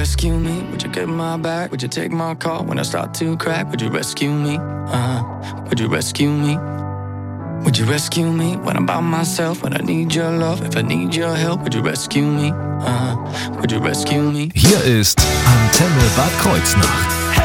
rescue me? Would you get my back? Would you take my call when I start to crack? Would you rescue me? Would you rescue me? Would you rescue me when I'm by myself? When I need your love, if I need your help, would you rescue me? Would you rescue me? Hier ist Antenne Bad Kreuznach.